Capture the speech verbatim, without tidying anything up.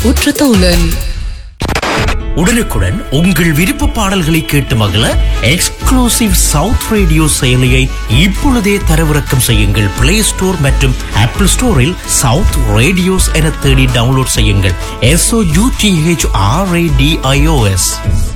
உற்ற தோழன். உடனுக்குடன் உங்கள் விருப்ப பாடல்களை கேட்டு மகிழ எக்ஸ்க்ளூசிவ் சவுத் ரேடியோ செயலியை இப்பொழுதே தரவிறக்கம் செய்யுங்கள். பிளே ஸ்டோர் மற்றும் ஆப்பிள் ஸ்டோரில் சவுத் ரேடியோஸ் என தேடி டவுன்லோட் செய்யுங்கள். S O you D H R A D I O S.